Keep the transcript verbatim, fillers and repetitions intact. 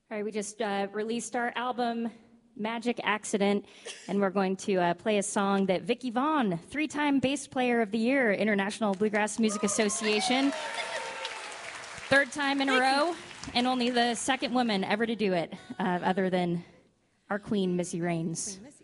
All right, we just uh, released our album, Magic Accident, and we're going to uh, play a song that Vicki Vaughn, three-time Bass Player of the Year, International Bluegrass Music Association, third time in a row, and only the second woman ever to do it, uh, other than our queen, Missy Raines.